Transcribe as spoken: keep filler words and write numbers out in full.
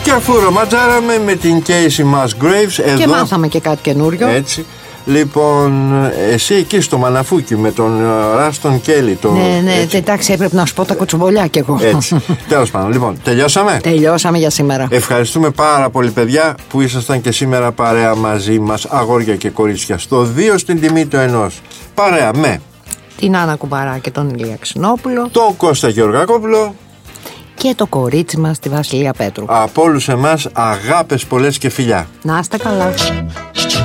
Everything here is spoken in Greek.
Και αφού ρομάτζαραμε με την Casey Musgraves εδώ. Και μάθαμε και κάτι καινούριο. Έτσι. Λοιπόν, εσύ εκεί στο Μαναφούκι με τον Ράστον Κέλλη. Το... Ναι, ναι, εντάξει, έπρεπε να σου πω τα κουτσομπολιά κι εγώ. Έτσι. Τέλος πάντων, λοιπόν, τελειώσαμε. Τελειώσαμε για σήμερα. Ευχαριστούμε πάρα πολύ, παιδιά, που ήσασταν και σήμερα παρέα μαζί μας, αγόρια και κορίτσια. Στο δύο στην τιμή του ενός. Παρέα με την Άννα Κουμπαρά και τον Ηλία Ξινόπουλο, τον Κώστα Γεωργακόπουλο και το κορίτσι μας, τη Βασιλεία Πέτρου. Από όλους εμάς, αγάπες πολλές και φιλιά. Να είστε καλά.